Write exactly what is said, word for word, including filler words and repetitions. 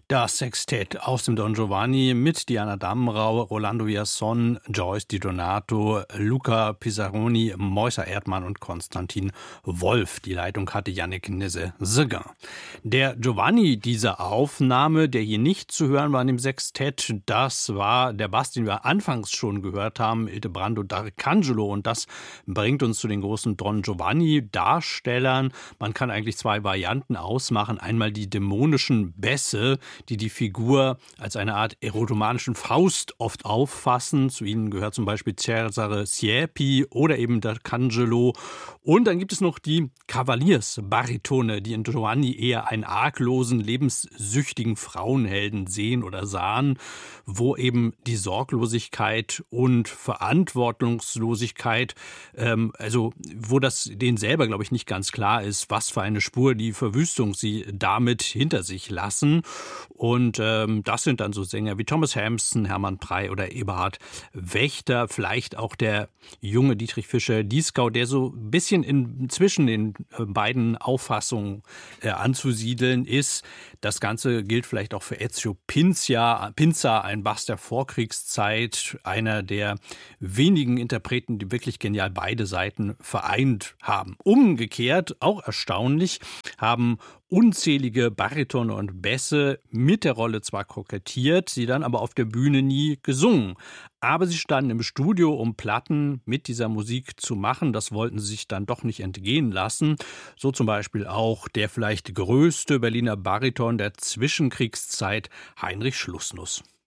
Das Sextett aus dem Don Giovanni mit Diana Damrau, Rolando Villazón, Joyce Di Donato, Luca Pisaroni, Moisa Erdmann und Konstantin Wolf. Die Leitung hatte Yannick Nizze-Seguin. Der Giovanni dieser Aufnahme, der hier nicht zu hören war in dem Sextett, das war der Bass, den wir anfangs schon gehört haben, Ildebrando D'Arcangelo. Und das bringt uns zu den großen Don Giovanni-Darstellern. Man kann eigentlich zwei Varianten ausmachen. Einmal die dämonischen Bässe, die die Figur als eine Art erotomanischen Faust oft auffassen. Zu ihnen gehört zum Beispiel Cesare Siepi oder eben D'Arcangelo. Und dann gibt es noch die Kavaliersbaritone, die in Giovanni eher einen arglosen, lebenssüchtigen Frauenhelden sehen oder sahen, wo eben die Sorglosigkeit und Verantwortungslosigkeit, ähm, also wo das denen selber, glaube ich, nicht ganz klar ist, was für eine Spur die Verwüstung sie damit hinter sich lassen. Und ähm, das sind dann so Sänger wie Thomas Hampson, Hermann Prey oder Eberhard Wächter, vielleicht auch der junge Dietrich Fischer-Dieskau, der so ein bisschen in, zwischen den beiden Auffassungen äh, anzusiedeln ist. Das Ganze gilt vielleicht auch für Ezio Pinza, Pinza, ein Bass der Vorkriegszeit, einer der wenigen Interpreten, die wirklich genial beide Seiten vereint haben. Umgekehrt, auch erstaunlich, haben unzählige Baritone und Bässe mit der Rolle zwar kokettiert, sie dann aber auf der Bühne nie gesungen. Aber sie standen im Studio, um Platten mit dieser Musik zu machen. Das wollten sie sich dann doch nicht entgehen lassen. So zum Beispiel auch der vielleicht größte Berliner Bariton der Zwischenkriegszeit, Heinrich Schlussnuss.